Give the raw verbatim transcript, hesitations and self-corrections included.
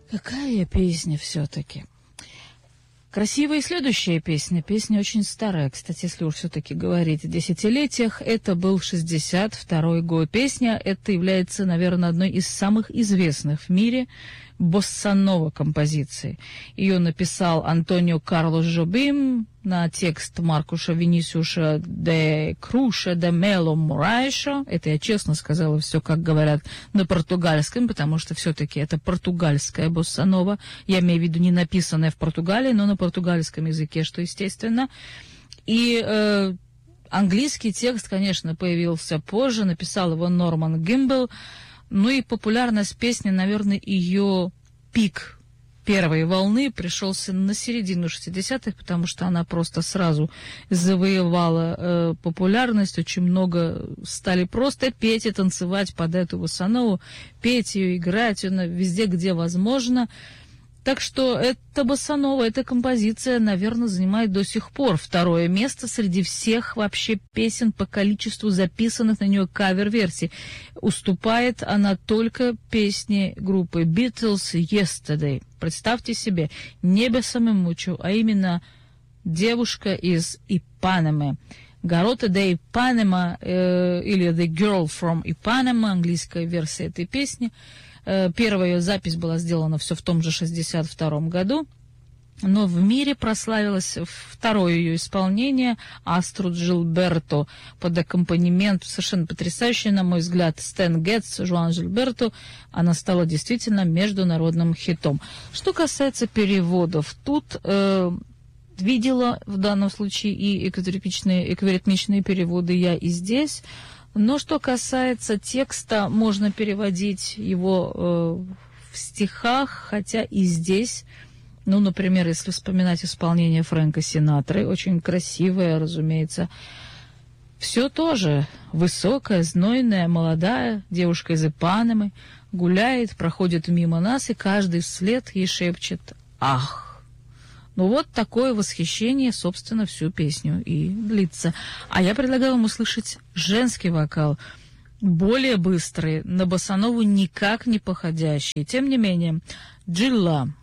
Какая песня все-таки? Красивая и следующая песня. Песня очень старая, кстати, если уж все-таки говорить о десятилетиях. Это был шестьдесят второй год. Песня эта является, наверное, одной из самых известных в мире боссанова композиций. Ее написал Антонио Карлос Жобим на текст Маркуша Винисиуса де Круша де Мело Мурайша. Это я честно сказала все, как говорят на португальском, потому что все-таки это португальская боссанова. Я имею в виду не написанная в Португалии, но на португальском языке, что естественно. И э, английский текст, конечно, появился позже, написал его Норман Гимбл. Ну и популярность песни, наверное, ее пик первой волны пришелся на середину шестидесятых, потому что она просто сразу завоевала э, популярность. Очень много стали просто петь и танцевать под эту боссанову, петь ее, играть ее везде, где возможно. Так что эта боссанова, эта композиция, наверное, занимает до сих пор второе место среди всех вообще песен по количеству записанных на нее кавер-версий. Уступает она только песне группы Beatles «Yesterday». Представьте себе, не «Бесаме мучо», а именно девушка из Ипанемы. Гарота де Ипанема э, или The Girl from Ipanema, английская версия этой песни. Первая ее запись была сделана все в том же шестьдесят втором году, но в мире прославилось второе ее исполнение Аструд Жилберто под аккомпанемент совершенно потрясающий, на мой взгляд, Стэн Гетц, Жуан Жилберто. Она стала действительно международным хитом. Что касается переводов, тут э, видела в данном случае и эквиритмичные, эквиритмичные переводы я и здесь. Но что касается текста, можно переводить его э, в стихах, хотя и здесь, ну, например, если вспоминать исполнение Фрэнка Синатры, очень красивое, разумеется, все тоже высокая, знойная, молодая девушка из Ипанемы гуляет, проходит мимо нас, и каждый вслед ей шепчет «Ах!». Ну вот такое восхищение, собственно, всю песню и длится. А я предлагаю вам услышать женский вокал, более быстрый, на боссанову никак не походящий. Тем не менее, Джилла